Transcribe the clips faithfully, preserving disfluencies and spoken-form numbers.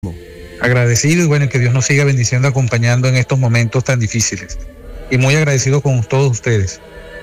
Agradecido y bueno, que Dios nos siga bendiciendo, acompañando en estos momentos tan difíciles. Y muy agradecido con todos ustedes.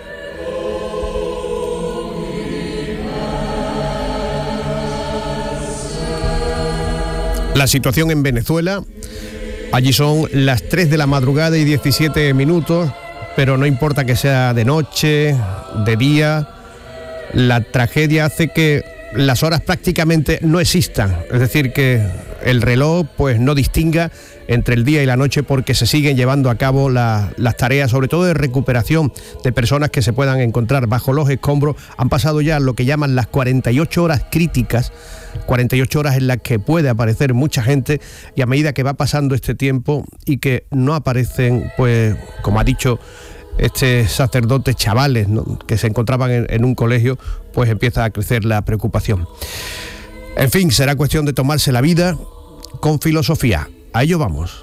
La situación en Venezuela, allí son las tres de la madrugada y diecisiete minutos, pero no importa que sea de noche, de día, la tragedia hace que las horas prácticamente no existan, es decir, que el reloj pues no distinga entre el día y la noche, porque se siguen llevando a cabo la, las tareas, sobre todo de recuperación de personas que se puedan encontrar bajo los escombros. Han pasado ya lo que llaman las cuarenta y ocho horas críticas, cuarenta y ocho horas en las que puede aparecer mucha gente, y a medida que va pasando este tiempo y que no aparecen, pues como ha dicho este sacerdote, chavales, ¿no?, que se encontraban en, en un colegio, pues empieza a crecer la preocupación. En fin, será cuestión de tomarse la vida con filosofía. A ello vamos.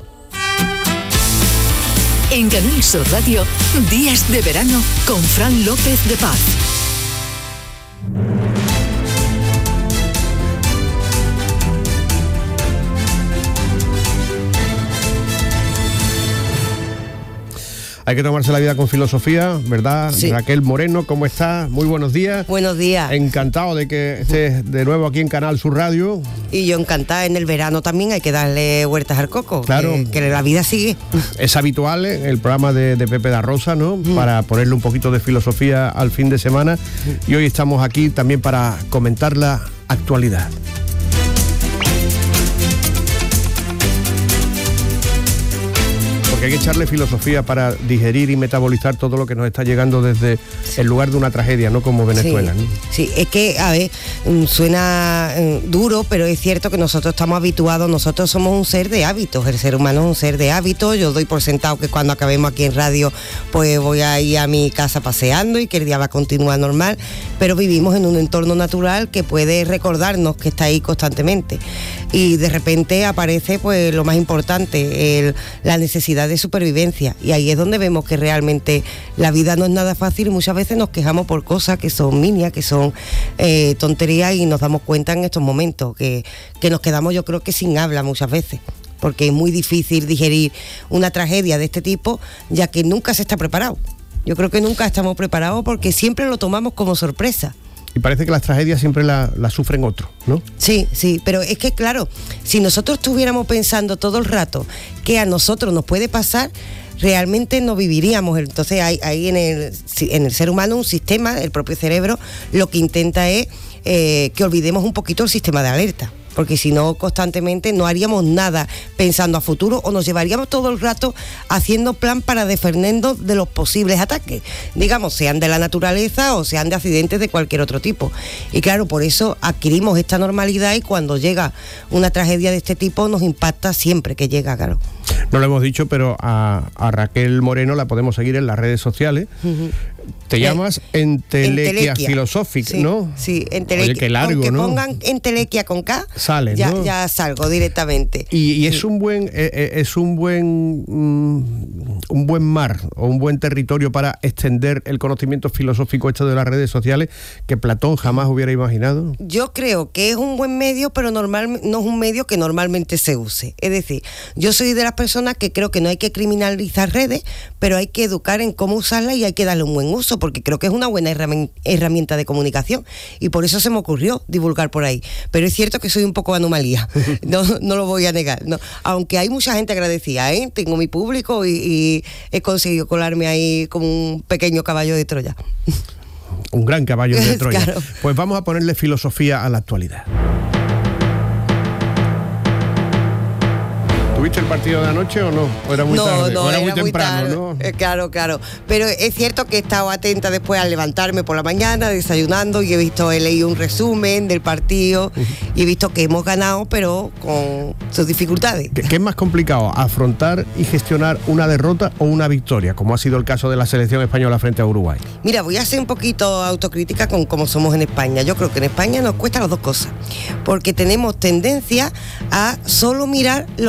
En Canal Sur Radio, Días de Verano con Fran López de Paz. Hay que tomarse la vida con filosofía, ¿verdad? Sí. Raquel Moreno, ¿cómo estás? Muy buenos días. Buenos días. Encantado de que estés de nuevo aquí en Canal Sur Radio. Y yo encantada. En el verano también hay que darle vueltas al coco. Claro. Que, que la vida sigue. Es habitual el programa de, de Pepe da Rosa, ¿no? Mm. Para ponerle un poquito de filosofía al fin de semana. Mm. Y hoy estamos aquí también para comentar la actualidad. Porque hay que echarle filosofía para digerir y metabolizar todo lo que nos está llegando desde sí. el lugar de una tragedia, ¿no? Como Venezuela. Sí, ¿no? sí, es que, a ver, suena eh, duro, pero es cierto que nosotros estamos habituados, nosotros somos un ser de hábitos, el ser humano es un ser de hábitos. Yo doy por sentado que cuando acabemos aquí en radio, pues voy a ir a mi casa paseando y que el día va a continuar normal, pero vivimos en un entorno natural que puede recordarnos que está ahí constantemente. Y de repente aparece, pues, lo más importante, el, la necesidad de supervivencia, y ahí es donde vemos que realmente la vida no es nada fácil y muchas veces nos quejamos por cosas que son minias, que son eh, tonterías, y nos damos cuenta en estos momentos que, que nos quedamos, yo creo que sin habla muchas veces, porque es muy difícil digerir una tragedia de este tipo, ya que nunca se está preparado. Yo creo que nunca estamos preparados porque siempre lo tomamos como sorpresa. Y parece que las tragedias siempre las la sufren otros, ¿no? Sí, sí, pero es que claro, si nosotros estuviéramos pensando todo el rato que a nosotros nos puede pasar, realmente no viviríamos. Entonces hay, hay en, el, en el ser humano un sistema, el propio cerebro, lo que intenta es eh, que olvidemos un poquito el sistema de alerta. Porque si no, constantemente no haríamos nada pensando a futuro, o nos llevaríamos todo el rato haciendo plan para defendernos de los posibles ataques, digamos, sean de la naturaleza o sean de accidentes de cualquier otro tipo. Y claro, por eso adquirimos esta normalidad, y cuando llega una tragedia de este tipo nos impacta siempre que llega, claro. No lo hemos dicho, pero a, a Raquel Moreno la podemos seguir en las redes sociales. Uh-huh. Te llamas eh, Entelequia, Entelequia Filosófica, sí, ¿no? Sí, Entelequia. Oye, qué largo, Aunque ¿no? pongan Entelequia con K, sale, ya, ¿no? ya salgo directamente. Y, y es sí. un buen, eh, es un buen, mm, un buen mar o un buen territorio para extender el conocimiento filosófico hecho de las redes sociales, que Platón jamás hubiera imaginado. Yo creo que es un buen medio, pero normal, no es un medio que normalmente se use. Es decir, yo soy de las personas que creo que no hay que criminalizar redes, pero hay que educar en cómo usarlas y hay que darle un buen uso, porque creo que es una buena herramienta de comunicación, y por eso se me ocurrió divulgar por ahí. Pero es cierto que soy un poco anomalía, no, no lo voy a negar, no. Aunque hay mucha gente agradecida, ¿eh? Tengo mi público y, y he conseguido colarme ahí como un pequeño caballo de Troya. Un gran caballo de Troya. Claro. Pues vamos a ponerle filosofía a la actualidad. ¿Tuviste el partido de anoche o no? ¿O era muy no, tarde? No, ¿O era, era muy temprano, muy ¿no? Eh, claro, claro. Pero es cierto que he estado atenta después al levantarme por la mañana, desayunando, y he visto, he leído un resumen del partido, uh-huh. y he visto que hemos ganado, pero con sus dificultades. ¿Qué, qué es más complicado, afrontar y gestionar una derrota o una victoria, como ha sido el caso de la selección española frente a Uruguay? Mira, voy a hacer un poquito autocrítica con cómo somos en España. Yo creo que en España nos cuesta las dos cosas, porque tenemos tendencia a solo mirar lo que hace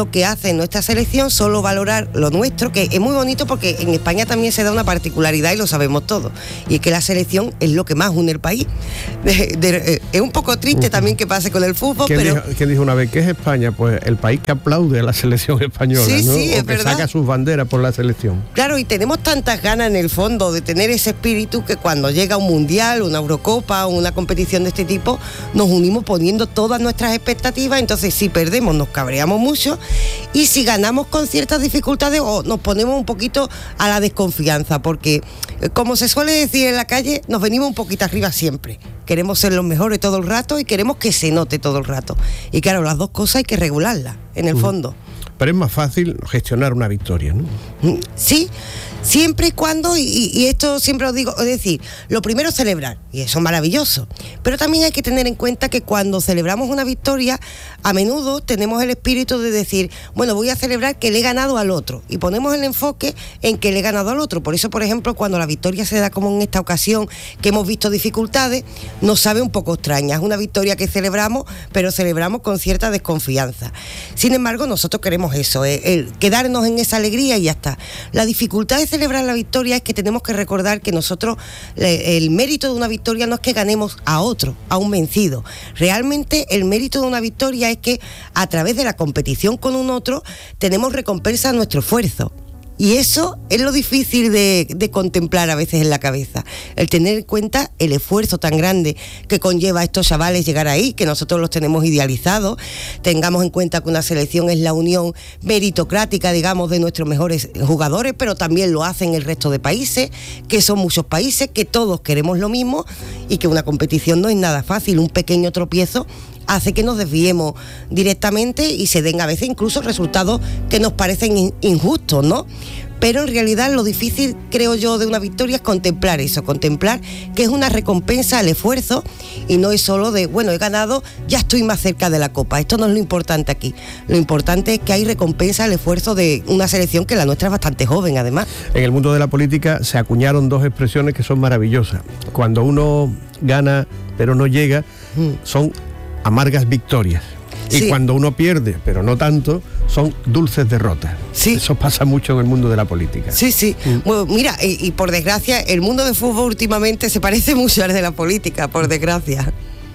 hace nuestra selección, solo valorar lo nuestro, que es muy bonito porque en España también se da una particularidad y lo sabemos todos, y es que la selección es lo que más une el país. De, de, es un poco triste también que pase con el fútbol, ¿Quién pero... dijo, ¿Quién dijo una vez que es España? Pues el país que aplaude a la selección española, sí, ¿no? sí, o es que verdad. saca sus banderas por la selección. Claro, y tenemos tantas ganas en el fondo de tener ese espíritu que cuando llega un mundial, una Eurocopa o una competición de este tipo, nos unimos poniendo todas nuestras expectativas. Entonces, si perdemos nos cabreamos mucho, y si ganamos con ciertas dificultades o nos ponemos un poquito a la desconfianza, porque como se suele decir en la calle, nos venimos un poquito arriba siempre. Queremos ser los mejores todo el rato y queremos que se note todo el rato. Y claro, las dos cosas hay que regularlas, en el fondo. Pero es más fácil gestionar una victoria, ¿no? Sí, siempre y cuando, y, y esto siempre lo digo, es decir, lo primero es celebrar, y eso es maravilloso, pero también hay que tener en cuenta que cuando celebramos una victoria, a menudo tenemos el espíritu de decir, bueno, voy a celebrar que le he ganado al otro, y ponemos el enfoque en que le he ganado al otro. Por eso, por ejemplo, cuando la victoria se da como en esta ocasión, que hemos visto dificultades, nos sabe un poco extraña. Es una victoria que celebramos, pero celebramos con cierta desconfianza. Sin embargo, nosotros queremos eso, el, el quedarnos en esa alegría y ya está. La dificultad de celebrar la victoria es que tenemos que recordar que nosotros, el mérito de una victoria no es que ganemos a otro, a un vencido. Realmente el mérito de una victoria es que a través de la competición con un otro tenemos recompensa a nuestro esfuerzo. Y eso es lo difícil de, de contemplar a veces en la cabeza, el tener en cuenta el esfuerzo tan grande que conlleva a estos chavales llegar ahí, que nosotros los tenemos idealizados. Tengamos en cuenta que una selección es la unión meritocrática, digamos, de nuestros mejores jugadores, pero también lo hacen el resto de países, que son muchos países, que todos queremos lo mismo, y que una competición no es nada fácil. Un pequeño tropiezo hace que nos desviemos directamente y se den a veces incluso resultados que nos parecen injustos, ¿no? Pero en realidad lo difícil, creo yo, de una victoria es contemplar eso, contemplar que es una recompensa al esfuerzo y no es solo de, bueno, he ganado, ya estoy más cerca de la Copa. Esto no es lo importante aquí. Lo importante es que hay recompensa al esfuerzo de una selección que la nuestra es bastante joven, además. En el mundo de la política se acuñaron dos expresiones que son maravillosas. Cuando uno gana pero no llega, mm. son amargas victorias. Y sí. Cuando uno pierde, pero no tanto, son dulces derrotas. Sí. Eso pasa mucho en el mundo de la política. Sí, sí. Mm. Bueno, mira, y, y por desgracia, el mundo del fútbol últimamente se parece mucho al de la política, por desgracia.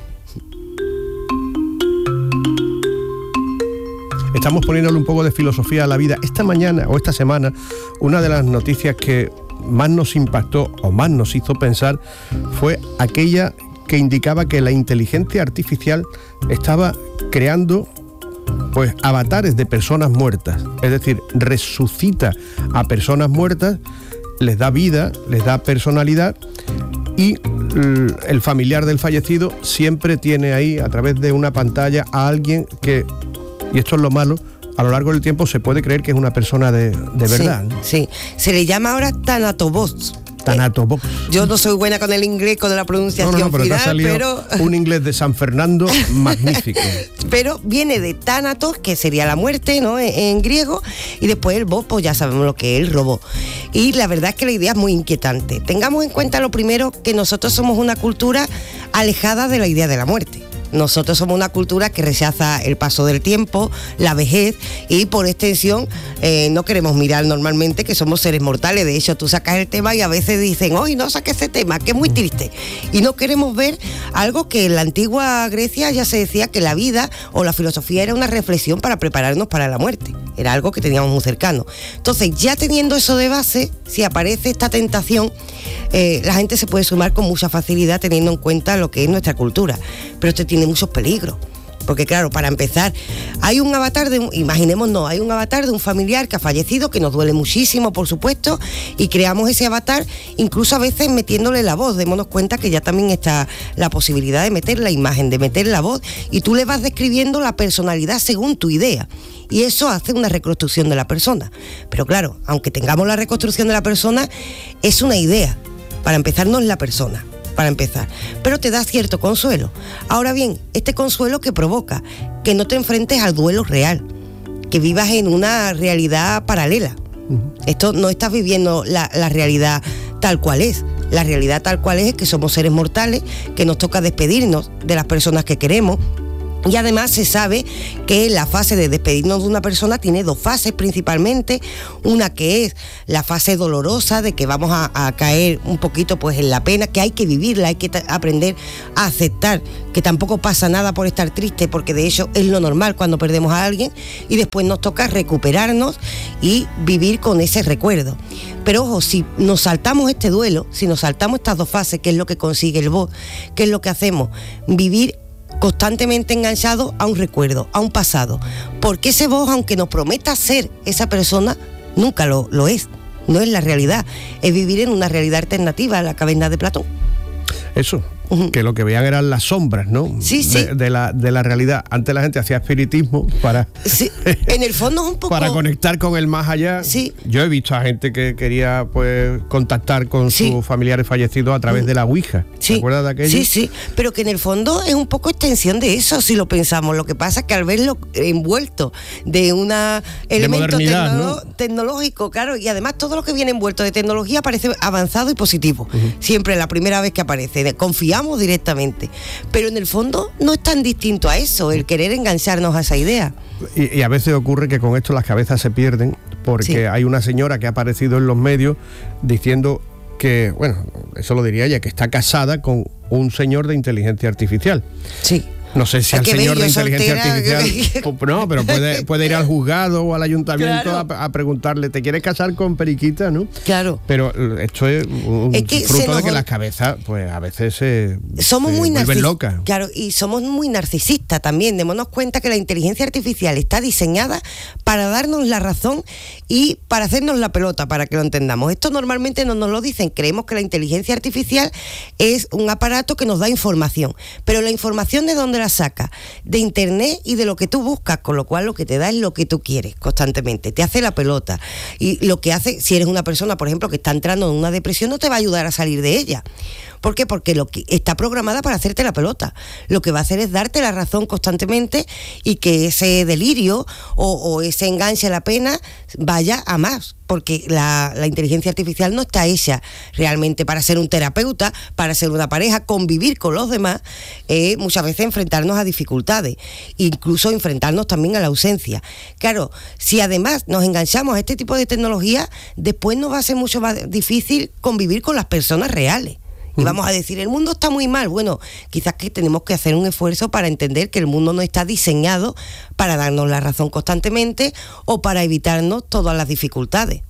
Estamos poniéndole un poco de filosofía a la vida. Esta mañana o esta semana, una de las noticias que más nos impactó o más nos hizo pensar fue aquella que indicaba que la inteligencia artificial estaba creando pues avatares de personas muertas, es decir, resucita a personas muertas, les da vida, les da personalidad, y el familiar del fallecido siempre tiene ahí a través de una pantalla a alguien que, y esto es lo malo, a lo largo del tiempo se puede creer que es una persona de, de verdad. Sí, sí, se le llama ahora Thanatobots. Thanatobots. Yo no soy buena con el inglés, con la pronunciación no, no, pero final, te ha salido pero... un inglés de San Fernando magnífico. Pero viene de Thanatos, que sería la muerte, ¿no?, en, en griego, y después el bot, pues ya sabemos lo que es el robot. Y la verdad es que la idea es muy inquietante. Tengamos en cuenta lo primero, que nosotros somos una cultura alejada de la idea de la muerte. Nosotros somos una cultura que rechaza el paso del tiempo, la vejez, y por extensión eh, no queremos mirar normalmente que somos seres mortales. De hecho, tú sacas el tema y a veces dicen, hoy no saques ese tema, que es muy triste. Y no queremos ver algo que en la antigua Grecia ya se decía, que la vida o la filosofía era una reflexión para prepararnos para la muerte. Era algo que teníamos muy cercano. Entonces, ya teniendo eso de base, si aparece esta tentación, eh, la gente se puede sumar con mucha facilidad teniendo en cuenta lo que es nuestra cultura. Pero esto tiene muchos peligros, porque claro, para empezar, hay un avatar de un, imaginemos no, hay un avatar de un familiar que ha fallecido, que nos duele muchísimo, por supuesto, y creamos ese avatar, incluso a veces metiéndole la voz. Démonos cuenta que ya también está la posibilidad de meter la imagen, de meter la voz, y tú le vas describiendo la personalidad según tu idea. Y eso hace una reconstrucción de la persona. Pero claro, aunque tengamos la reconstrucción de la persona, es una idea. Para empezar, no es la persona. Para empezar, pero te da cierto consuelo. Ahora bien, este consuelo que provoca que no te enfrentes al duelo real, que vivas en una realidad paralela. Uh-huh. Esto no estás viviendo la, la realidad tal cual es. La realidad tal cual es, es que somos seres mortales, que nos toca despedirnos de las personas que queremos, Y además se sabe que la fase de despedirnos de una persona tiene dos fases principalmente, una que es la fase dolorosa de que vamos a, a caer un poquito pues en la pena, que hay que vivirla, hay que t- aprender a aceptar que tampoco pasa nada por estar triste, porque de hecho es lo normal cuando perdemos a alguien, y después nos toca recuperarnos y vivir con ese recuerdo. Pero ojo, si nos saltamos este duelo, si nos saltamos estas dos fases, ¿qué es lo que consigue el vos? ¿Qué es lo que hacemos? Vivir constantemente enganchado a un recuerdo, a un pasado, porque ese vos, aunque nos prometa ser esa persona, nunca lo, lo es, no es la realidad, es vivir en una realidad alternativa a la caverna de Platón. Eso, uh-huh. que lo que veían eran las sombras, ¿no? Sí, sí. De, de, la, de la realidad. Antes la gente hacía espiritismo para... Sí, en el fondo es un poco... para conectar con el más allá. Sí. Yo he visto a gente que quería pues contactar con sí. sus familiares fallecidos a través uh-huh. de la Ouija. Sí. ¿Te acuerdas de aquello? Sí, sí, pero que en el fondo es un poco extensión de eso, si lo pensamos. Lo que pasa es que al verlo envuelto de un elemento de tecnolo- ¿no? tecnológico, claro, y además todo lo que viene envuelto de tecnología parece avanzado y positivo. Uh-huh. Siempre la primera vez que aparece. Confiamos directamente, pero en el fondo no es tan distinto a eso, el querer engancharnos a esa idea. Y, y a veces ocurre que con esto las cabezas se pierden, porque sí. hay una señora que ha aparecido en los medios diciendo que, bueno, eso lo diría ella, que está casada con un señor de inteligencia artificial. Sí. No sé si al señor de inteligencia artificial... Que... No, pero puede, puede ir al juzgado o al ayuntamiento claro. a, a preguntarle, ¿te quieres casar con Periquita? ¿no? Claro. Pero esto es un es que fruto de que las cabezas, pues a veces se, somos se muy vuelven narcis- locas. Claro, y somos muy narcisistas también. Démonos cuenta que la inteligencia artificial está diseñada para darnos la razón y para hacernos la pelota, para que lo entendamos. Esto normalmente no nos lo dicen. Creemos que la inteligencia artificial es un aparato que nos da información. Pero la información, ¿de dónde la saca? De internet y de lo que tú buscas, con lo cual lo que te da es lo que tú quieres constantemente, te hace la pelota, y lo que hace, si eres una persona por ejemplo que está entrando en una depresión, no te va a ayudar a salir de ella. ¿Por qué? Porque lo que está programada para hacerte la pelota. Lo que va a hacer es darte la razón constantemente y que ese delirio o, o ese enganche a la pena vaya a más. Porque la, la inteligencia artificial no está hecha realmente para ser un terapeuta, para ser una pareja, convivir con los demás, eh, muchas veces enfrentarnos a dificultades, incluso enfrentarnos también a la ausencia. Claro, si además nos enganchamos a este tipo de tecnología, después nos va a ser mucho más difícil convivir con las personas reales. Y vamos a decir, el mundo está muy mal. Bueno, quizás que tenemos que hacer un esfuerzo para entender que el mundo no está diseñado para darnos la razón constantemente o para evitarnos todas las dificultades.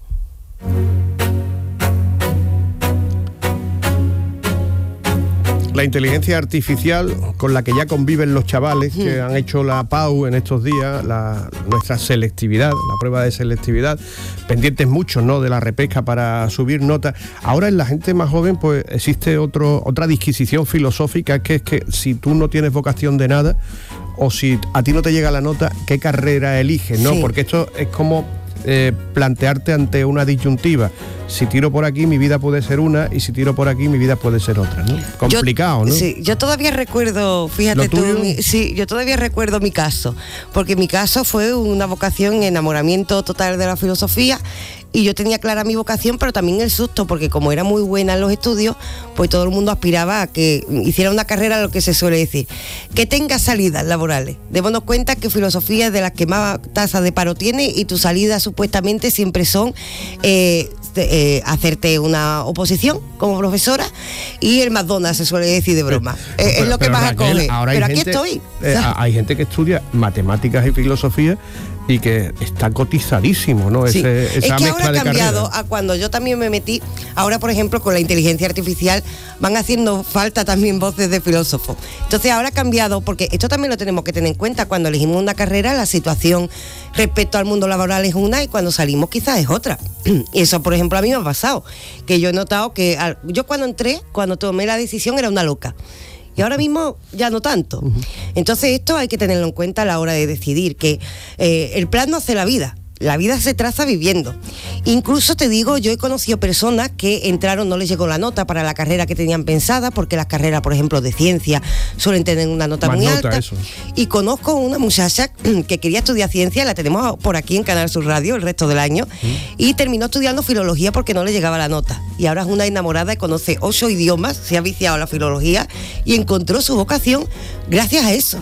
La inteligencia artificial con la que ya conviven los chavales que mm. han hecho la P A U en estos días, la, nuestra selectividad, la prueba de selectividad, pendientes muchos, ¿no?, de la repesca para subir notas. Ahora en la gente más joven pues existe otro, otra disquisición filosófica, que es que si tú no tienes vocación de nada, o si a ti no te llega la nota, ¿qué carrera eliges? ¿no? Sí. Porque esto es como eh, plantearte ante una disyuntiva. Si tiro por aquí, mi vida puede ser una, y si tiro por aquí, mi vida puede ser otra, ¿no? Complicado, yo, ¿no? Sí, yo todavía recuerdo, fíjate tú, mi, sí, yo todavía recuerdo mi caso, porque mi caso fue una vocación, enamoramiento total de la filosofía, y yo tenía clara mi vocación, pero también el susto, porque como era muy buena en los estudios, pues todo el mundo aspiraba a que hiciera una carrera, lo que se suele decir, que tenga salidas laborales. Démonos cuenta que filosofía es de las que más tasa de paro tiene, y tus salidas supuestamente siempre son eh, eh, hacerte una oposición como profesora y el McDonald's, se suele decir de broma. Pero, eh, pero, es lo que más acoge. Pero aquí gente, estoy. Eh, hay gente que estudia matemáticas y filosofía y que está cotizadísimo, ¿no? Sí. Ese, esa es que mezcla ahora ha cambiado carrera. A cuando yo también me metí. Ahora, por ejemplo, con la inteligencia artificial van haciendo falta también voces de filósofos. Entonces ahora ha cambiado, porque esto también lo tenemos que tener en cuenta. Cuando elegimos una carrera, la situación respecto al mundo laboral es una, y cuando salimos quizás es otra. Y eso, por ejemplo, a mí me ha pasado, que yo he notado que al, yo cuando entré, cuando tomé la decisión, era una loca. Y ahora mismo ya no tanto. Uh-huh. Entonces esto hay que tenerlo en cuenta a la hora de decidir, que eh, el plan no hace la vida. La vida se traza viviendo. Incluso te digo, yo he conocido personas que entraron, no les llegó la nota para la carrera que tenían pensada, porque las carreras, por ejemplo, de ciencia suelen tener una nota Más muy nota, alta. Eso. Y conozco una muchacha que quería estudiar ciencia, la tenemos por aquí en Canal Sur Radio el resto del año, ¿Mm? y terminó estudiando filología porque no le llegaba la nota. Y ahora es una enamorada y conoce ocho idiomas, se ha viciado a la filología y encontró su vocación gracias a eso.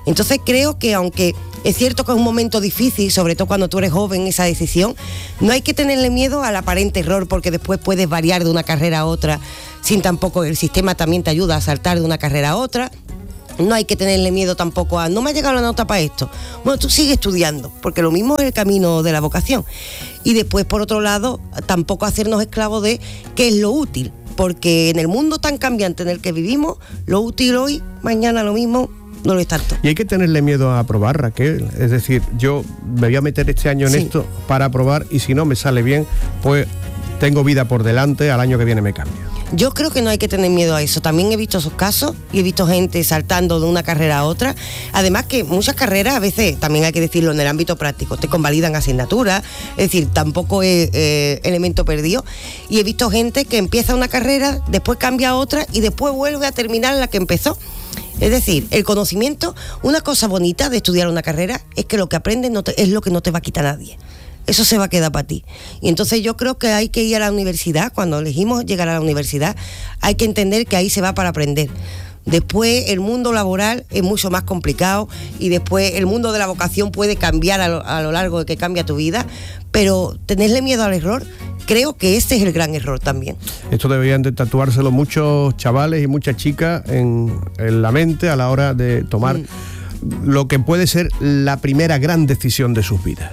Entonces creo que aunque es cierto que es un momento difícil, sobre todo cuando tú eres joven, esa decisión, no hay que tenerle miedo al aparente error, porque después puedes variar de una carrera a otra, sin tampoco, el sistema también te ayuda a saltar de una carrera a otra. No hay que tenerle miedo tampoco a, no me ha llegado la nota para esto. Bueno, tú sigues estudiando, porque lo mismo es el camino de la vocación. Y después, por otro lado, tampoco hacernos esclavos de qué es lo útil, porque en el mundo tan cambiante en el que vivimos, lo útil hoy, mañana lo mismo, no lo es tanto. Y hay que tenerle miedo a aprobar, Raquel. Es decir, yo me voy a meter este año en sí. esto para aprobar, y si no me sale bien, pues tengo vida por delante, al año que viene me cambio. Yo creo que no hay que tener miedo a eso. También he visto esos casos y he visto gente saltando de una carrera a otra. Además que muchas carreras, a veces, también hay que decirlo, en el ámbito práctico, te convalidan asignaturas, es decir, tampoco es eh, elemento perdido. Y he visto gente que empieza una carrera, después cambia a otra y después vuelve a terminar la que empezó. Es decir, el conocimiento, una cosa bonita de estudiar una carrera es que lo que aprendes no te, es lo que no te va a quitar nadie. Eso se va a quedar para ti. Y entonces yo creo que hay que ir a la universidad. Cuando elegimos llegar a la universidad, hay que entender que ahí se va para aprender. Después el mundo laboral es mucho más complicado y después el mundo de la vocación puede cambiar a lo, a lo largo de que cambia tu vida, pero tenerle miedo al error, creo que ese es el gran error también. Esto deberían de tatuárselo muchos chavales y muchas chicas en, en la mente a la hora de tomar mm. lo que puede ser la primera gran decisión de sus vidas.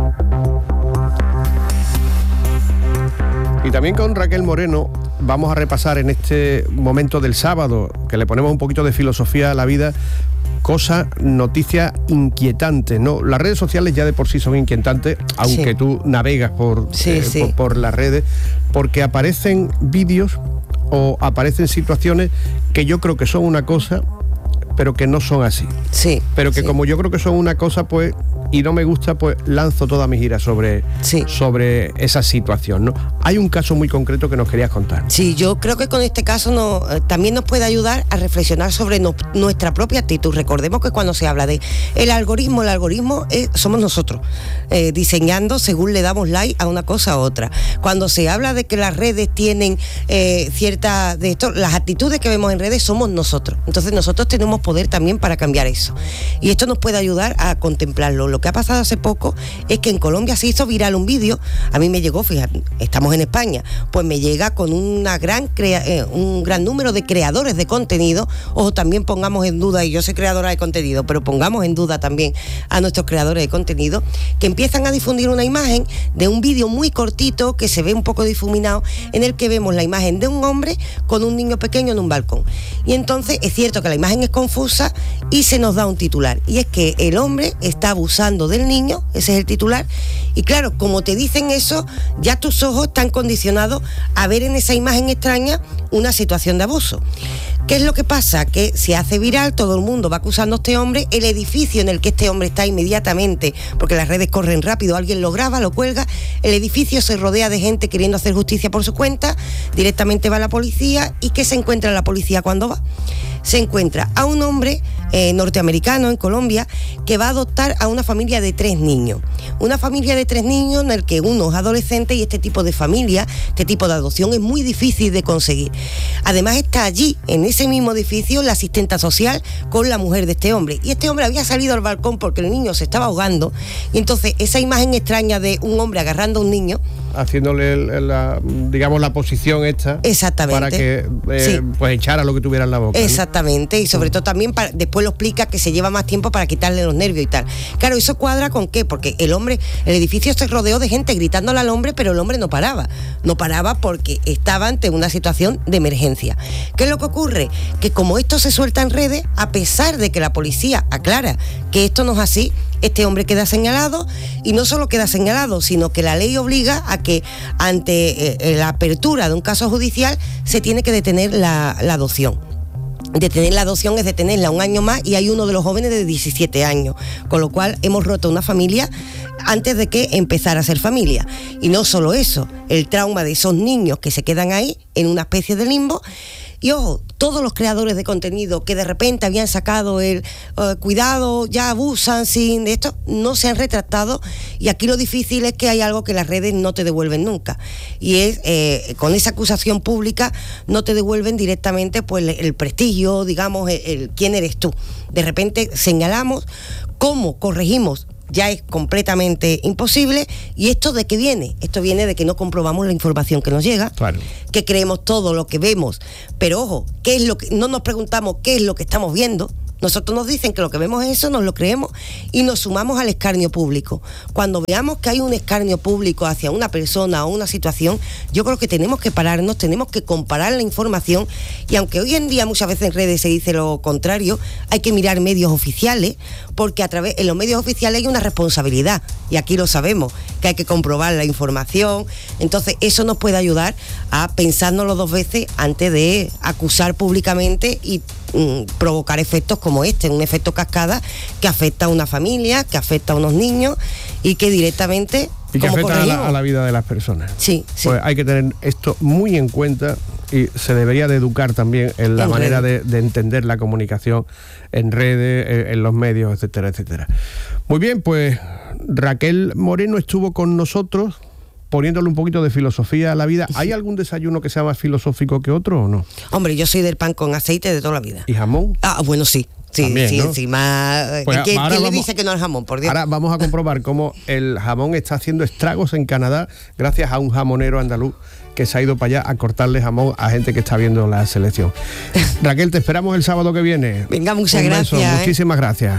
Y también con Raquel Moreno vamos a repasar en este momento del sábado, que le ponemos un poquito de filosofía a la vida, cosas, noticias inquietantes, ¿no? Las redes sociales ya de por sí son inquietantes, aunque sí. tú navegas por, sí, eh, sí. por, por las redes, porque aparecen vídeos o aparecen situaciones que yo creo que son una cosa, pero que no son así. Sí. Pero que sí. como yo creo que son una cosa, pues, y no me gusta, pues lanzo toda mi gira sobre, sí. sobre esa situación, ¿no? Hay un caso muy concreto que nos querías contar. Sí, yo creo que con este caso no, eh, también nos puede ayudar a reflexionar sobre no, nuestra propia actitud. Recordemos que cuando se habla de el algoritmo, el algoritmo es, somos nosotros, eh, diseñando según le damos like a una cosa a otra. Cuando se habla de que las redes tienen eh, ciertas de esto, las actitudes que vemos en redes somos nosotros. Entonces nosotros tenemos poder también para cambiar eso. Y esto nos puede ayudar a contemplarlo. Lo que ha pasado hace poco es que en Colombia se hizo viral un vídeo, a mí me llegó, fíjate, estamos en España, pues me llega con una gran crea, eh, un gran número de creadores de contenido. Ojo, también pongamos en duda, y yo soy creadora de contenido, pero pongamos en duda también a nuestros creadores de contenido, que empiezan a difundir una imagen de un vídeo muy cortito que se ve un poco difuminado, en el que vemos la imagen de un hombre con un niño pequeño en un balcón. Y entonces es cierto que la imagen es confusa y se nos da un titular, y es que el hombre está abusando del niño, ese es el titular, y claro, como te dicen eso, ya tus ojos están condicionados a ver en esa imagen extraña una situación de abuso. ¿Qué es lo que pasa? Que se hace viral, todo el mundo va acusando a este hombre, el edificio en el que este hombre está inmediatamente, porque las redes corren rápido, alguien lo graba, lo cuelga, el edificio se rodea de gente queriendo hacer justicia por su cuenta, directamente va la policía. ¿Y qué se encuentra la policía cuando va? Se encuentra a un hombre eh, norteamericano en Colombia que va a adoptar a una familia de tres niños. Una familia de tres niños en el que uno es adolescente, y este tipo de familia, este tipo de adopción es muy difícil de conseguir. Además está allí, en ese mismo edificio, la asistenta social con la mujer de este hombre. Y este hombre había salido al balcón porque el niño se estaba ahogando, y entonces esa imagen extraña de un hombre agarrando a un niño, haciéndole la, digamos, la posición esta. Exactamente. Para que eh, sí. pues echara lo que tuviera en la boca. Exactamente, ¿no? Y sobre todo también para, después lo explica que se lleva más tiempo para quitarle los nervios y tal. Claro, eso cuadra con qué, porque el hombre, el edificio se rodeó de gente gritándole al hombre, pero el hombre no paraba. No paraba porque estaba ante una situación de emergencia. ¿Qué es lo que ocurre? Que como esto se suelta en redes, a pesar de que la policía aclara que esto no es así, este hombre queda señalado, y no solo queda señalado, sino que la ley obliga a que ante eh, la apertura de un caso judicial se tiene que detener la, la adopción. Detener la adopción es detenerla un año más, y hay uno de los jóvenes de diecisiete años, con lo cual hemos roto una familia antes de que empezara a ser familia. Y no solo eso, el trauma de esos niños que se quedan ahí en una especie de limbo. Y ojo, todos los creadores de contenido que de repente habían sacado el uh, cuidado, ya abusan sin de esto, no se han retractado, y aquí lo difícil es que hay algo que las redes no te devuelven nunca, y es eh, con esa acusación pública no te devuelven directamente pues el, el prestigio, digamos, el, el quién eres tú. De repente señalamos, cómo corregimos ya es completamente imposible. ¿Y esto de qué viene? Esto viene de que no comprobamos la información que nos llega, claro, que creemos todo lo que vemos, pero ojo, ¿qué es lo que no nos preguntamos qué es lo que estamos viendo? Nosotros nos dicen que lo que vemos es eso, nos lo creemos y nos sumamos al escarnio público. Cuando veamos que hay un escarnio público hacia una persona o una situación, yo creo que tenemos que pararnos, tenemos que comparar la información, y aunque hoy en día muchas veces en redes se dice lo contrario, hay que mirar medios oficiales, porque a través en los medios oficiales hay una responsabilidad, y aquí lo sabemos, que hay que comprobar la información. Entonces eso nos puede ayudar a pensárnoslo dos veces antes de acusar públicamente y mm, provocar efectos como este, un efecto cascada que afecta a una familia, que afecta a unos niños y que directamente... Y que afecta a la, a la vida de las personas. Sí, sí. Pues hay que tener esto muy en cuenta, y se debería de educar también en la en manera de, de entender la comunicación en redes, en, en los medios, etcétera, etcétera. Muy bien, pues Raquel Moreno estuvo con nosotros poniéndole un poquito de filosofía a la vida. ¿Hay algún desayuno que sea más filosófico que otro o no? Hombre, yo soy del pan con aceite de toda la vida. ¿Y jamón? Ah, bueno, sí. Sí, También, sí, ¿no? encima... Pues ¿Quién, ahora ¿quién le vamos, dice que no es jamón, por Dios? Ahora vamos a comprobar cómo el jamón está haciendo estragos en Canadá gracias a un jamonero andaluz que se ha ido para allá a cortarle jamón a gente que está viendo la selección. Raquel, te esperamos el sábado que viene. Venga, muchas Un gracias. beso, ¿eh? Muchísimas gracias.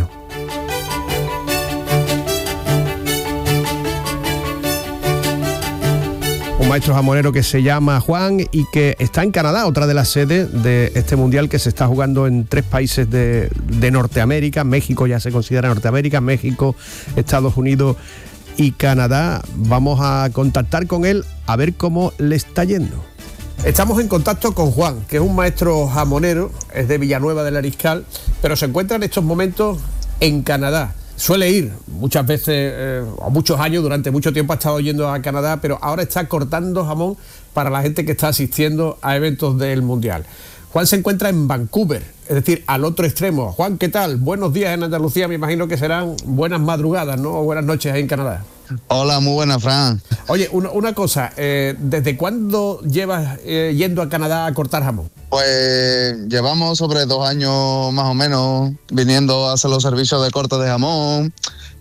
Un maestro jamonero que se llama Juan y que está en Canadá, otra de las sedes de este mundial que se está jugando en tres países de, de Norteamérica. México ya se considera Norteamérica, México, Estados Unidos y Canadá. Vamos a contactar con él a ver cómo le está yendo. Estamos en contacto con Juan, que es un maestro jamonero, es de Villanueva del Ariscal, pero se encuentra en estos momentos en Canadá. Suele ir muchas veces, eh, o muchos años, durante mucho tiempo ha estado yendo a Canadá, pero ahora está cortando jamón para la gente que está asistiendo a eventos del Mundial. Juan se encuentra en Vancouver, es decir, al otro extremo. Juan, ¿qué tal? Buenos días en Andalucía, me imagino que serán buenas madrugadas, ¿no? O buenas noches ahí en Canadá. Hola, muy buena, Fran. Oye, una, una cosa, eh, ¿desde cuándo llevas eh, yendo a Canadá a cortar jamón? Pues llevamos sobre dos años más o menos viniendo a hacer los servicios de corte de jamón.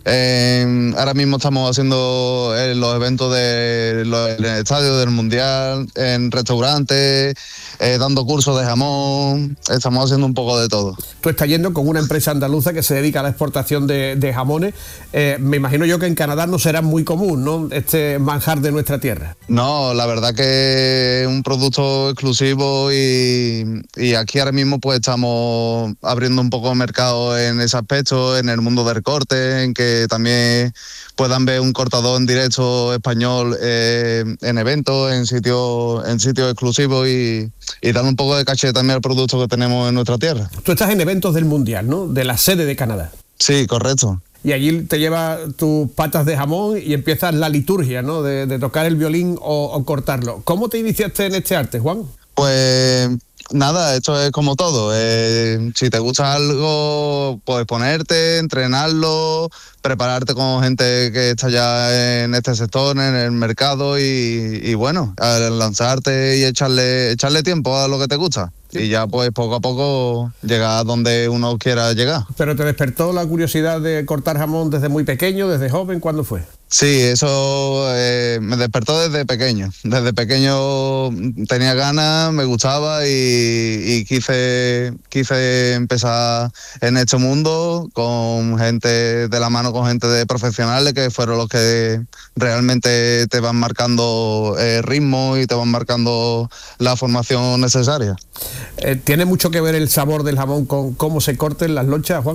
Eh, ahora mismo estamos haciendo eh, los eventos de, los, en el estadio del Mundial, en restaurantes, eh, dando cursos de jamón. Estamos haciendo un poco de todo. Tú estás yendo con una empresa andaluza que se dedica a la exportación de, de jamones. Eh, me imagino yo que en Canadá no será muy común, ¿no?, este manjar de nuestra tierra. No, la verdad que es un producto exclusivo y, y aquí ahora mismo pues estamos abriendo un poco el mercado en ese aspecto, en el mundo del corte, en que también puedan ver un cortador en directo español eh, en eventos, en sitios en sitios exclusivos y, y dar un poco de caché también al producto que tenemos en nuestra tierra. Tú estás en eventos del Mundial, ¿no?, de la sede de Canadá. Sí, correcto. Y allí te llevas tus patas de jamón y empiezas la liturgia, ¿no?, de, de tocar el violín o, o cortarlo. ¿Cómo te iniciaste en este arte, Juan? Pues nada, esto es como todo. Eh, si te gusta algo, puedes ponerte, entrenarlo, prepararte con gente que está ya en este sector, en el mercado y, y bueno, lanzarte y echarle, echarle tiempo a lo que te gusta. Sí. Y ya pues poco a poco llegar a donde uno quiera llegar. ¿Pero te despertó la curiosidad de cortar jamón desde muy pequeño, desde joven? ¿Cuándo fue? Sí, eso eh, me despertó desde pequeño. Desde pequeño tenía ganas, me gustaba y, y quise, quise empezar en este mundo con gente de la mano, con gente de profesionales que fueron los que realmente te van marcando el ritmo y te van marcando la formación necesaria. Eh, ¿Tiene mucho que ver el sabor del jamón con cómo se corten las lonchas, Juan?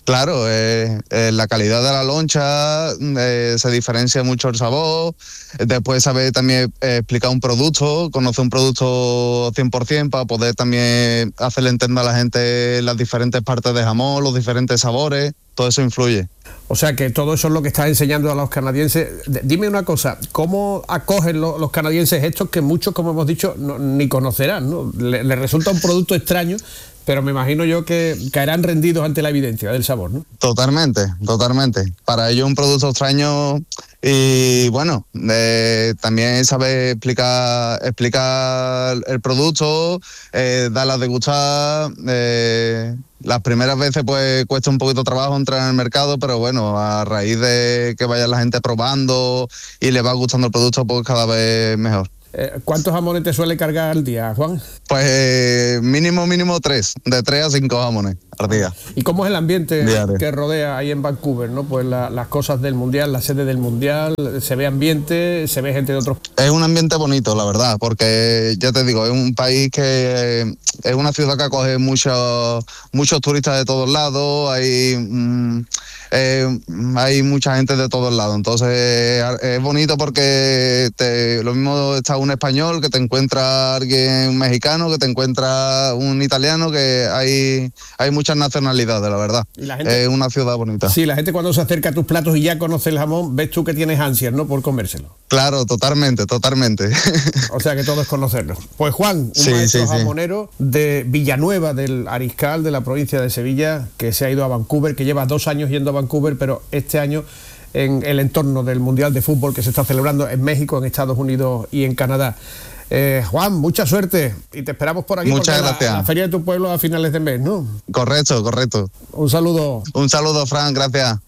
Claro, eh, eh, la calidad de la loncha, eh, se diferencia mucho el sabor. Después saber también eh, explicar un producto, conocer un producto cien por ciento para poder también hacerle entender a la gente las diferentes partes de jamón, los diferentes sabores, todo eso influye. O sea que todo eso es lo que estás enseñando a los canadienses. Dime una cosa, ¿cómo acogen lo, los canadienses estos que muchos, como hemos dicho, no, ni conocerán, ¿no? Les le resulta un producto extraño, pero me imagino yo que caerán rendidos ante la evidencia del sabor, ¿no? Totalmente, totalmente. Para ellos un producto extraño y bueno, eh, también saber explicar, explicar el producto, eh, darle a degustar. Eh, las primeras veces pues cuesta un poquito de trabajo entrar en el mercado, pero bueno, a raíz de que vaya la gente probando y le va gustando el producto, pues cada vez mejor. ¿Cuántos jamones te suele cargar al día, Juan? Pues eh, mínimo, mínimo tres, de tres a cinco jamones al día. ¿Y cómo es el ambiente Diario. que rodea ahí en Vancouver, ¿no? Pues la, las cosas del Mundial, la sede del Mundial, se ve ambiente, se ve gente de otros... Es un ambiente bonito, la verdad, porque ya te digo, es un país que es una ciudad que acoge muchos muchos turistas de todos lados, hay... Mmm, Eh, hay mucha gente de todos lados, entonces es bonito porque te, lo mismo está un español, que te encuentra alguien mexicano, que te encuentra un italiano, que hay hay muchas nacionalidades, la verdad. ¿Y la gente? Es una ciudad bonita. Sí, la gente cuando se acerca a tus platos y ya conoce el jamón, ves tú que tienes ansias, ¿no?, por comérselo. Claro, totalmente, totalmente. O sea que todo es conocerlo. Pues Juan, un sí, maestro sí, jamonero sí. de Villanueva, del Ariscal, de la provincia de Sevilla, que se ha ido a Vancouver, que lleva dos años yendo a Vancouver, pero este año en el entorno del Mundial de Fútbol que se está celebrando en México, en Estados Unidos y en Canadá. Eh, Juan, mucha suerte y te esperamos por aquí. Muchas gracias. La, la feria de tu pueblo a finales de mes, ¿no? Correcto, correcto. Un saludo. Un saludo, Fran, gracias.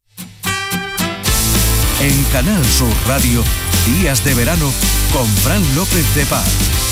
En Canal Sur Radio, Días de Verano con Fran López de Paz.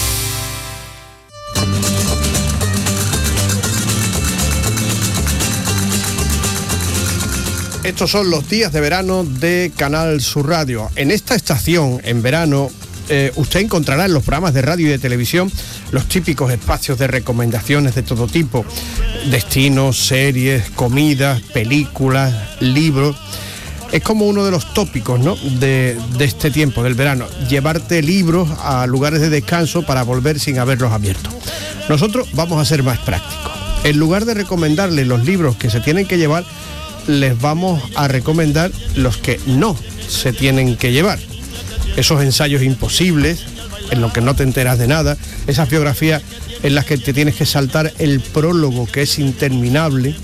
Estos son los días de verano de Canal Sur Radio. En esta estación, en verano, eh, usted encontrará en los programas de radio y de televisión los típicos espacios de recomendaciones de todo tipo. Destinos, series, comidas, películas, libros. Es como uno de los tópicos, ¿no?, de, de este tiempo, del verano. Llevarte libros a lugares de descanso para volver sin haberlos abierto. Nosotros vamos a ser más prácticos. En lugar de recomendarles los libros que se tienen que llevar, les vamos a recomendar los que no se tienen que llevar. Esos ensayos imposibles, en los que no te enteras de nada, esas biografías en las que te tienes que saltar el prólogo, que es interminable,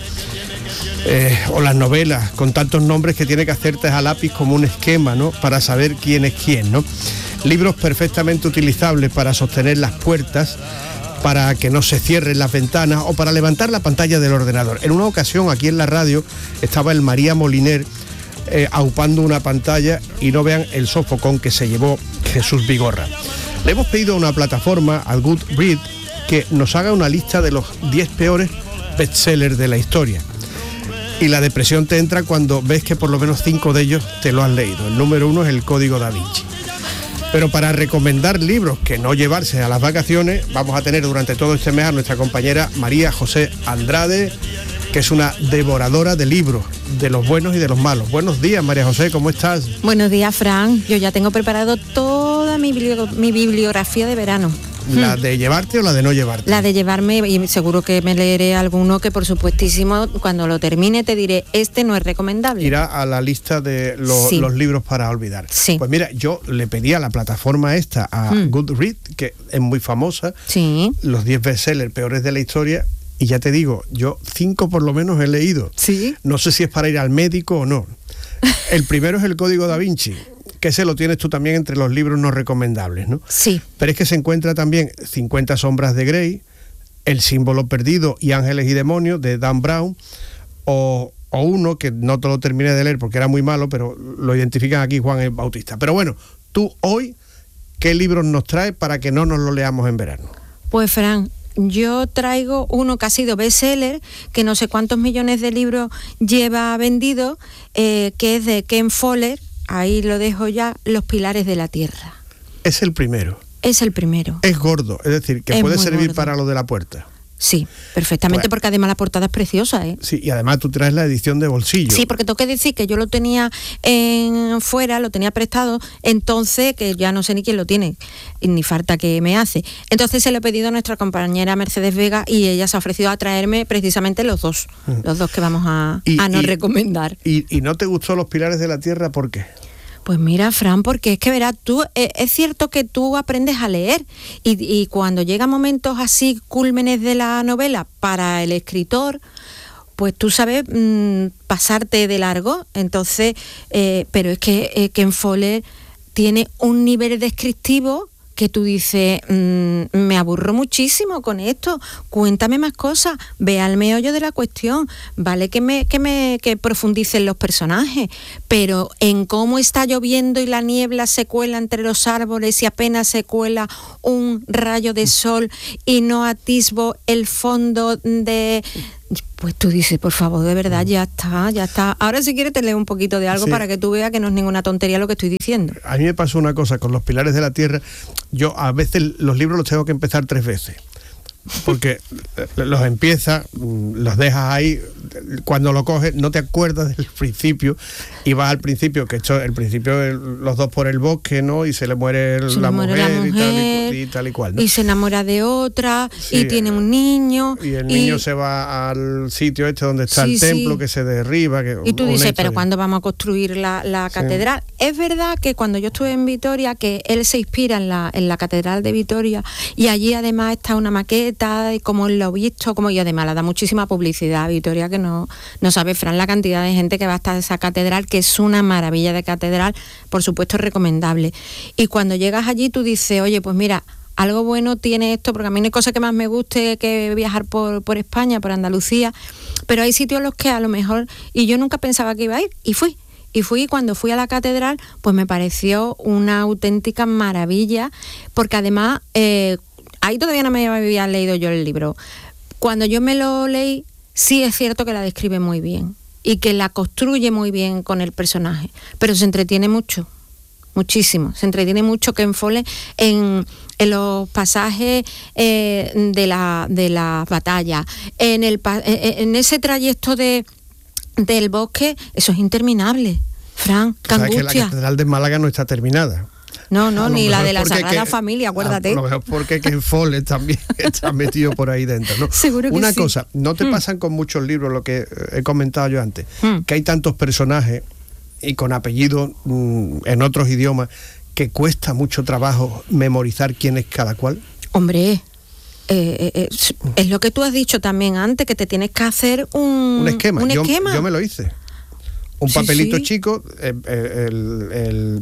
eh, o las novelas con tantos nombres que tiene que hacerte a lápiz como un esquema, ¿no?, para saber quién es quién, ¿no? Libros perfectamente utilizables para sostener las puertas, para que no se cierren las ventanas o para levantar la pantalla del ordenador. En una ocasión aquí en la radio estaba el María Moliner eh, aupando una pantalla y no vean el sofocón que se llevó Jesús Vigorra. Le hemos pedido a una plataforma, al Goodreads, que nos haga una lista de los diez peores bestsellers de la historia. Y la depresión te entra cuando ves que por lo menos cinco de ellos te lo has leído. El número uno es El Código Da Vinci. Pero para recomendar libros que no llevarse a las vacaciones, vamos a tener durante todo este mes a nuestra compañera María José Andrade, que es una devoradora de libros, de los buenos y de los malos. Buenos días, María José, ¿cómo estás? Buenos días, Fran. Yo ya tengo preparado toda mi, biblio- mi bibliografía de verano. ¿La de llevarte o la de no llevarte? La de llevarme, y seguro que me leeré alguno que por supuestísimo cuando lo termine te diré, este no es recomendable. Irá a la lista de lo, Sí. los libros para olvidar. Sí. Pues mira, yo le pedí a la plataforma esta, a Mm. Goodreads, que es muy famosa, Sí. los diez bestsellers peores de la historia, y ya te digo, yo cinco por lo menos he leído. Sí. No sé si es para ir al médico o no. El primero es El Código Da Vinci, que ese lo tienes tú también entre los libros no recomendables, ¿no? Sí. Pero es que se encuentra también cincuenta sombras de Grey, El símbolo perdido y Ángeles y demonios, de Dan Brown, o, o uno que no te lo terminé de leer porque era muy malo, pero lo identifican aquí Juan el Bautista. Pero bueno, tú hoy, ¿qué libros nos traes para que no nos lo leamos en verano? Pues Fran, yo traigo uno que ha sido bestseller, que no sé cuántos millones de libros lleva vendido, eh, que es de Ken Follett. Ahí lo dejo ya, Los pilares de la tierra. Es el primero. Es el primero. Es gordo, es decir, que Es puede muy servir gordo. para lo de la puerta. Sí, perfectamente, bueno, porque además la portada es preciosa, ¿eh? Sí, y además tú traes la edición de bolsillo. Sí, porque tengo que decir que yo lo tenía en fuera, lo tenía prestado, entonces, que ya no sé ni quién lo tiene, ni falta que me hace. Entonces se lo he pedido a nuestra compañera Mercedes Vega y ella se ha ofrecido a traerme precisamente los dos, mm. los dos que vamos a, y, a no y, recomendar. Y, ¿Y no te gustó Los Pilares de la Tierra? ¿Por qué? Pues mira, Fran, porque es que verás, tú, eh, es cierto que tú aprendes a leer y, y cuando llegan momentos así, cúlmenes de la novela para el escritor, pues tú sabes mmm, pasarte de largo, entonces, eh, pero es que eh, Ken Follett tiene un nivel descriptivo que tú dices, mmm, me aburro muchísimo con esto, cuéntame más cosas, ve al meollo de la cuestión, vale que me, que me que profundicen los personajes, pero en cómo está lloviendo y la niebla se cuela entre los árboles y apenas se cuela un rayo de sol y no atisbo el fondo de... Pues tú dices, por favor, de verdad, ya está, ya está. Ahora si quieres te leo un poquito de algo sí. para que tú veas que no es ninguna tontería lo que estoy diciendo. A mí me pasó una cosa con Los Pilares de la Tierra. Yo a veces los libros los tengo que empezar tres veces. Porque los empiezas, los dejas ahí, cuando lo coges no te acuerdas del principio y vas al principio, que esto, el principio es los dos por el bosque, ¿no? Y se le muere, se la, le muere mujer, la mujer y tal y, y, tal y cual, ¿no? Y se enamora de otra, sí, y tiene un niño. Y el niño y... se va al sitio este donde está sí, el templo, sí. que se derriba. Que, y tú dices, pero ¿cuándo vamos a construir la, la catedral? Sí. Es verdad que cuando yo estuve en Vitoria, que él se inspira en la, en la catedral de Vitoria, y allí además está una maqueta y como lo he visto, como y además le da muchísima publicidad a Vitoria, que no, no sabe, Fran, la cantidad de gente que va hasta esa catedral, que es una maravilla de catedral, por supuesto es recomendable. Y cuando llegas allí tú dices, oye, pues mira, algo bueno tiene esto, porque a mí no hay cosa que más me guste que viajar por, por España, por Andalucía, pero hay sitios a los que a lo mejor, y yo nunca pensaba que iba a ir, y fui. Y fui, cuando fui a la catedral, pues me pareció una auténtica maravilla, porque además... Eh, ahí todavía no me había leído yo el libro. Cuando yo me lo leí, sí es cierto que la describe muy bien y que la construye muy bien con el personaje, pero se entretiene mucho, muchísimo, se entretiene mucho Ken Follett en, en los pasajes eh, de la de la batalla, en el en ese trayecto de del bosque, eso es interminable, Fran, qué angustia. Sabes que la catedral de Málaga no está terminada. No, no, ni la de la Sagrada que, Familia, acuérdate. A lo mejor porque Ken Follett también está metido por ahí dentro, ¿no? Seguro que Una sí. cosa, ¿no te mm. pasan con muchos libros, lo que he comentado yo antes, mm. que hay tantos personajes y con apellidos mm, en otros idiomas que cuesta mucho trabajo memorizar quién es cada cual? Hombre, eh, eh, es, es lo que tú has dicho también antes, que te tienes que hacer un, un esquema. Un yo, esquema. yo me lo hice. Un sí, papelito sí. chico, eh, eh, el, el,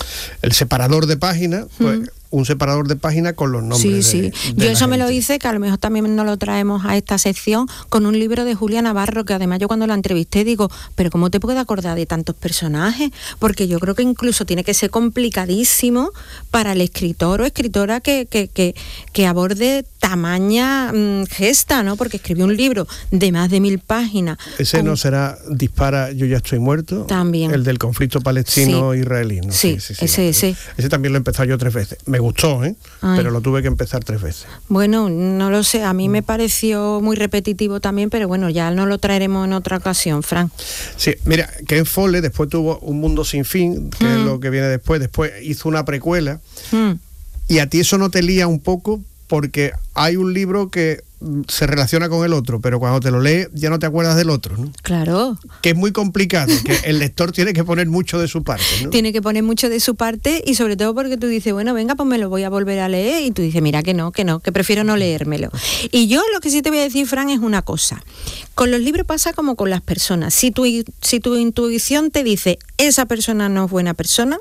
el separador de páginas, pues, mm. un separador de páginas con los nombres. Sí, de, sí. de yo eso gente. me lo hice, que a lo mejor también nos lo traemos a esta sección, con un libro de Julia Navarro, que además yo cuando la entrevisté digo, pero ¿cómo te puedes acordar de tantos personajes? Porque yo creo que incluso tiene que ser complicadísimo para el escritor o escritora que, que, que, que aborde tamaña mmm, gesta, ¿no? Porque escribió un libro de más de mil páginas. Ese con... no será Dispara, yo ya estoy muerto. También. El del conflicto palestino-israelí, ¿no? Sí, sí, sí, ese, ese. Ese también lo he empezado yo tres veces. Me gustó, ¿eh? Ay. Pero lo tuve que empezar tres veces. Bueno, no lo sé, a mí me pareció muy repetitivo también, pero bueno, ya no lo traeremos en otra ocasión, Fran. Sí, mira, Ken Follett después tuvo Un mundo sin fin, que mm. es lo que viene después. Después hizo una precuela. Mm. Y a ti eso no te lía un poco, porque hay un libro que se relaciona con el otro, pero cuando te lo lees ya no te acuerdas del otro, ¿no? Claro. Que es muy complicado, que el lector tiene que poner mucho de su parte, ¿no? Tiene que poner mucho de su parte y sobre todo porque tú dices, bueno, venga, pues me lo voy a volver a leer, y tú dices, mira que no, que no, que prefiero no leérmelo. Y yo lo que sí te voy a decir, Fran, es una cosa. Con los libros pasa como con las personas. Si tu, si tu intuición te dice, esa persona no es buena persona,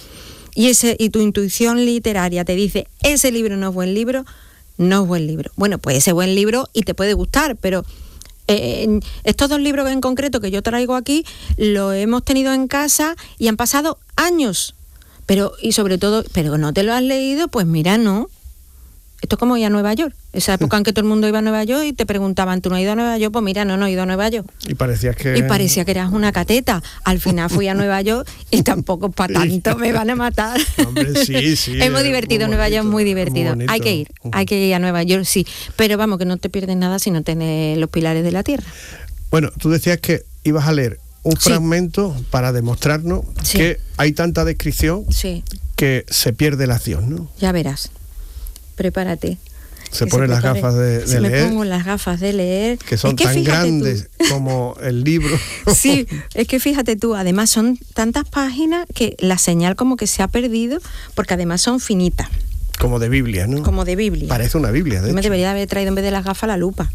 y, ese, y tu intuición literaria te dice, ese libro no es buen libro, no es buen libro. Bueno, puede ser buen libro y te puede gustar, pero eh, estos dos libros en concreto que yo traigo aquí, los hemos tenido en casa y han pasado años. Pero, y sobre todo, pero no te lo has leído, pues mira, no. Esto es como ir a Nueva York. Esa época en que todo el mundo iba a Nueva York y te preguntaban, ¿tú no has ido a Nueva York? Pues mira, no, no he ido a Nueva York. Y parecía que... Y parecía que eras una cateta. Al final fui a Nueva York y tampoco para tanto, me van a matar. Hombre, sí, sí. Es muy divertido, muy Nueva bonito, York es muy divertido. muy Hay que ir, hay que ir a Nueva York, sí. Pero vamos, que no te pierdes nada si no tienes los pilares de la tierra. Bueno, tú decías que ibas a leer un Sí. fragmento para demostrarnos Sí. que hay tanta descripción Sí, que se pierde la acción, ¿no? ya verás. Prepárate. Se Que ponen las prepare. gafas de, de Se me leer, pongo las gafas de leer. que son Es que tan fíjate tú. grandes como el libro. Sí, es que fíjate tú, además son tantas páginas que la señal como que se ha perdido, porque además son finitas, Como de Biblia, ¿no? como de Biblia. Parece una Biblia, de Yo me hecho. debería haber traído en vez de las gafas la lupa.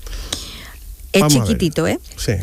Es Vamos a ver. chiquitito, ¿eh? Sí.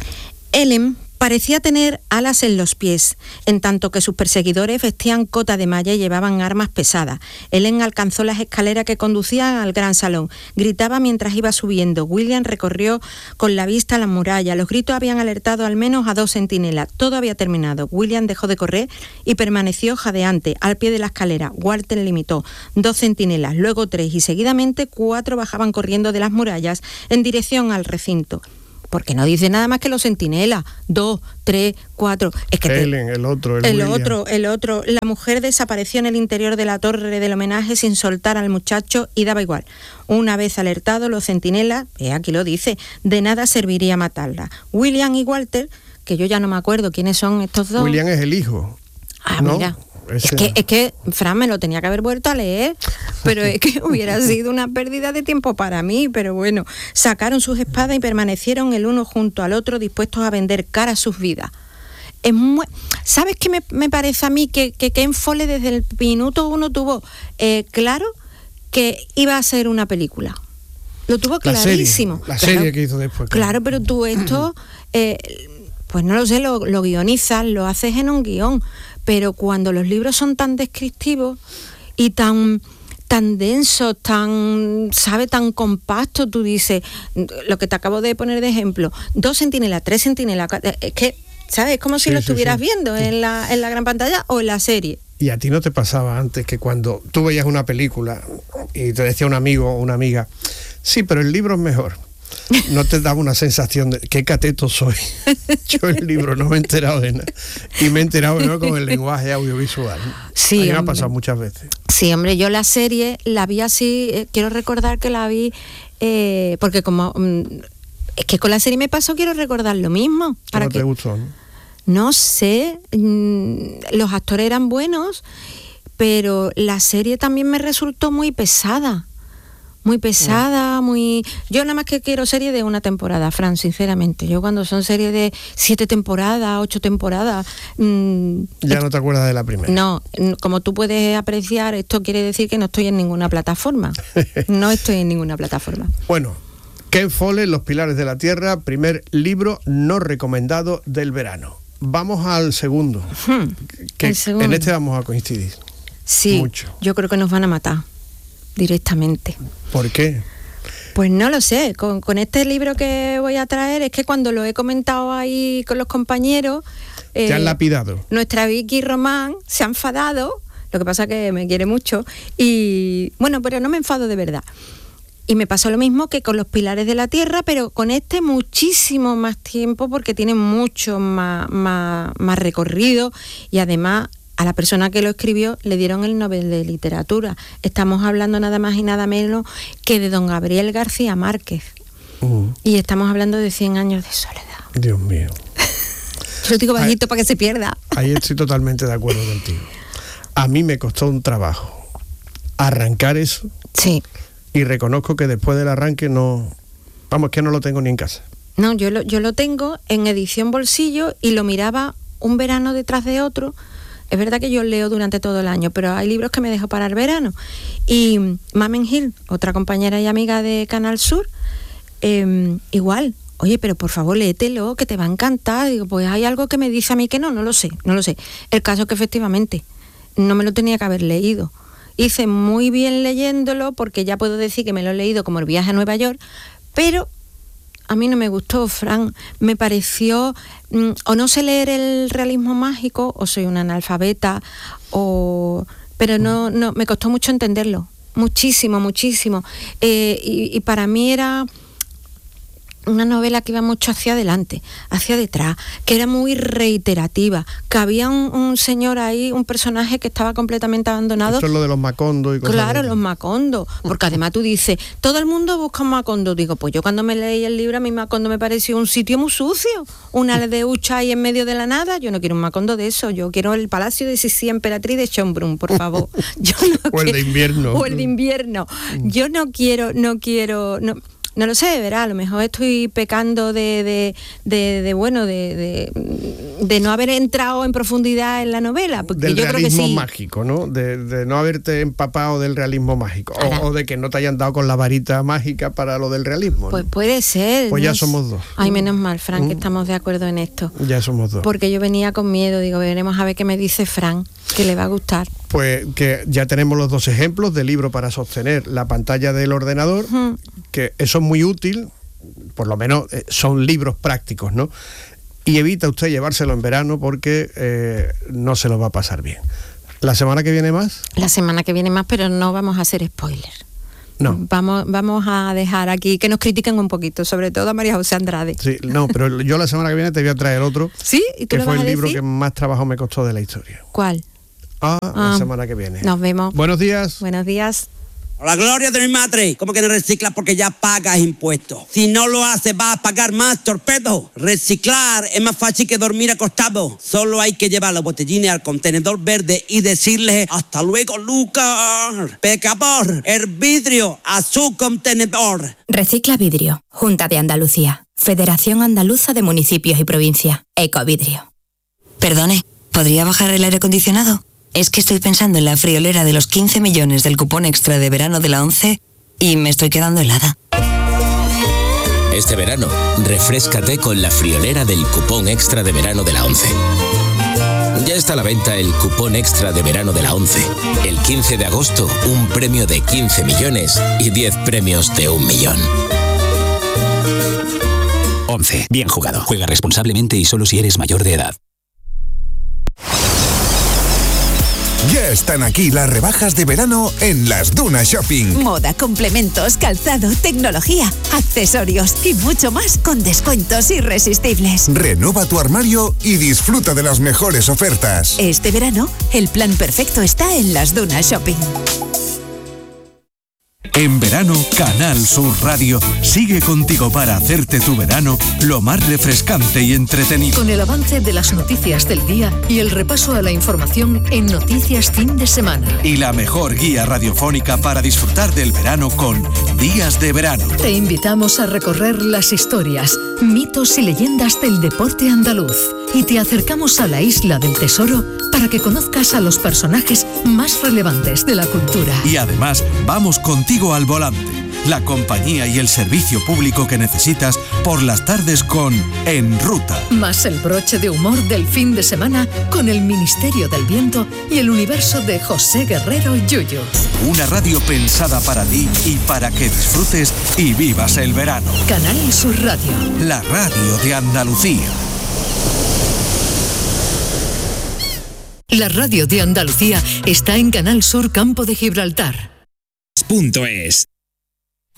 Ellen parecía tener alas en los pies, en tanto que sus perseguidores vestían cota de malla y llevaban armas pesadas. Ellen alcanzó las escaleras que conducían al gran salón. Gritaba mientras iba subiendo. William recorrió con la vista las murallas. Los gritos habían alertado al menos a dos centinelas. Todo había terminado. William dejó de correr y permaneció jadeante al pie de la escalera. Walter limitó dos centinelas, luego tres y seguidamente cuatro bajaban corriendo de las murallas en dirección al recinto. Porque no dice nada más que los centinelas. Dos, tres, cuatro. Es que te- Ellen, el otro, el, el William. otro, el otro. La mujer desapareció en el interior de la torre del homenaje sin soltar al muchacho y daba igual. Una vez alertados los centinelas, eh, aquí lo dice, de nada serviría matarla. William y Walter, que yo ya no me acuerdo quiénes son estos dos. William es el hijo. Ah, ¿no? mira. Es Ese- que, es que, Fran, me lo tenía que haber vuelto a leer, pero es que hubiera sido una pérdida de tiempo para mí, pero bueno, sacaron sus espadas y permanecieron el uno junto al otro dispuestos a vender cara a sus vidas. Es muy... ¿Sabes qué me, me parece a mí? Que, que Ken Follett desde el minuto uno tuvo eh, claro que iba a ser una película. Lo tuvo La serie, clarísimo. la Claro. serie que hizo después. Claro, pero tú esto, eh, pues no lo sé, lo, lo guionizas, lo haces en un guión, pero cuando los libros son tan descriptivos y tan tan densos, tan, sabe, tan compactos, tú dices, lo que te acabo de poner de ejemplo, dos centinelas, tres centinelas, es que, ¿sabes? Es como si Sí, lo sí, estuvieras sí. viendo en la, en la gran pantalla o en la serie. ¿Y a ti no te pasaba antes que cuando tú veías una película y te decía un amigo o una amiga, sí, pero el libro es mejor? ¿No te daba una sensación de qué cateto soy? Yo el libro no me he enterado de nada. Y me he enterado ¿no? con el lenguaje audiovisual. Sí, a mí me ha hombre. pasado muchas veces. Sí, hombre, yo la serie la vi así, eh, quiero recordar que la vi, eh, porque como, mm, es que con la serie me pasó, quiero recordar lo mismo. Para ¿No que, te gustó? ¿no? no sé, mm, los actores eran buenos, pero la serie también me resultó muy pesada. Muy pesada, muy... Yo nada más que quiero serie de una temporada, Fran, sinceramente. Yo cuando son series de siete temporadas, ocho temporadas... mmm, Ya no te acuerdas de la primera. no, n- como tú puedes apreciar, esto quiere decir que no estoy en ninguna plataforma. No estoy en ninguna plataforma. Bueno, Ken Follett, Los Pilares de la Tierra, primer libro no recomendado del verano. Vamos al segundo. Hmm, Que el segundo. En este vamos a coincidir. Sí, Mucho. yo creo que nos van a matar directamente. ¿Por qué? Pues no lo sé, con, con este libro que voy a traer, es que cuando lo he comentado ahí con los compañeros... Te eh, han lapidado. Nuestra Vicky Román se ha enfadado, lo que pasa que me quiere mucho, y bueno, pero no me enfado de verdad. Y me pasó lo mismo que con Los Pilares de la Tierra, pero con este muchísimo más tiempo porque tiene mucho más, más, más recorrido y además a la persona que lo escribió le dieron el Nobel de Literatura. Estamos hablando nada más y nada menos que de don Gabriel García Márquez. Uh, Y estamos hablando de cien años de soledad. Dios mío. Yo lo digo bajito para que se pierda. Ahí estoy totalmente de acuerdo contigo. A mí me costó un trabajo arrancar eso Sí. y reconozco que después del arranque no... Vamos, que no lo tengo ni en casa. No, yo lo, yo lo tengo en edición bolsillo y lo miraba un verano detrás de otro. Es verdad que yo leo durante todo el año, pero hay libros que me dejo para el verano. Y Mamen Hill, otra compañera y amiga de Canal Sur, eh, igual, oye, pero por favor léetelo, que te va a encantar. Digo, pues hay algo que me dice a mí que no, no lo sé, no lo sé. El caso es que efectivamente no me lo tenía que haber leído. Hice muy bien leyéndolo porque ya puedo decir que me lo he leído como El viaje a Nueva York, pero a mí no me gustó, Fran. Me pareció, mmm, o no sé leer el realismo mágico, o soy una analfabeta, o pero no, no, me costó mucho entenderlo. muchísimo, muchísimo. Eh, y, y para mí era una novela que iba mucho hacia adelante, hacia detrás, que era muy reiterativa, que había un, un señor ahí, un personaje que estaba completamente abandonado. Esto es lo de los Macondo y cosas. Claro, de... los Macondo, porque además tú dices, todo el mundo busca un Macondo. Digo, pues yo cuando me leí el libro, a mí Macondo me pareció un sitio muy sucio, una aldeucha ahí en medio de la nada. Yo no quiero un Macondo de eso, yo quiero el palacio de Sisi Emperatriz de Schönbrunn, por favor. Yo no o el quiero, de invierno. O el de invierno. Yo no quiero, no quiero... No, No lo sé, verá, a lo mejor estoy pecando de, de, de, de bueno, de, de, de no haber entrado en profundidad en la novela, porque del yo creo que realismo sí. mágico, ¿no? De, de no haberte empapado del realismo mágico, o, o de que no te hayan dado con la varita mágica para lo del realismo, ¿no? Pues puede ser. Pues no ya sé. somos dos. Ay, menos mal, Fran, Mm. que estamos de acuerdo en esto. Ya somos dos. Porque yo venía con miedo, digo, veremos a ver qué me dice Fran, que le va a gustar. Pues que ya tenemos los dos ejemplos de libro para sostener la pantalla del ordenador, Mm. que eso es muy útil, por lo menos eh, son libros prácticos, ¿no? Y evita usted llevárselo en verano porque eh, no se lo va a pasar bien. ¿La semana que viene más? La semana que viene más, pero no vamos a hacer spoiler. No. Vamos, vamos a dejar aquí que nos critiquen un poquito, sobre todo a María José Andrade. Sí, no, pero yo la semana que viene te voy a traer otro. ¿Sí? ¿Y tú que lo fue vas el a libro decir? que más trabajo me costó de la historia. ¿Cuál? Ah, Ah, la semana que viene. Nos vemos. Buenos días. Buenos días. A la gloria de mi madre, ¿cómo que no reciclas? Porque ya pagas impuestos. Si no lo haces, vas a pagar más, torpedo. Reciclar es más fácil que dormir acostado. Solo hay que llevar los botellines al contenedor verde y decirle hasta luego, Lucas. Pecador, el vidrio a su contenedor. Recicla Vidrio, Junta de Andalucía, Federación Andaluza de Municipios y Provincias, Ecovidrio. Perdone, ¿podría bajar el aire acondicionado? Es que estoy pensando en la friolera de los quince millones del cupón extra de verano de la ONCE y me estoy quedando helada. Este verano, refréscate con la friolera del cupón extra de verano de la ONCE. Ya está a la venta el cupón extra de verano de la ONCE. El quince de agosto, un premio de quince millones y diez premios de un millón. ONCE. Bien jugado. Juega responsablemente y solo si eres mayor de edad. Ya están aquí las rebajas de verano en Las Dunas Shopping. Moda, complementos, calzado, tecnología, accesorios y mucho más con descuentos irresistibles. Renueva tu armario y disfruta de las mejores ofertas. Este verano, el plan perfecto está en Las Dunas Shopping. En verano, Canal Sur Radio sigue contigo para hacerte tu verano lo más refrescante y entretenido. Con el avance de las noticias del día y el repaso a la información en Noticias Fin de Semana. Y la mejor guía radiofónica para disfrutar del verano con Días de Verano. Te invitamos a recorrer las historias, mitos y leyendas del deporte andaluz. Y te acercamos a la Isla del Tesoro para que conozcas a los personajes más relevantes de la cultura. Y además, vamos contigo al volante, la compañía y el servicio público que necesitas por las tardes con En Ruta. Más el broche de humor del fin de semana con el Ministerio del Viento y el universo de José Guerrero Yuyu. Una radio pensada para ti y para que disfrutes y vivas el verano. Canal Sur Radio. La radio de Andalucía. La radio de Andalucía está en Canal Sur Campo de Gibraltar. Punto es.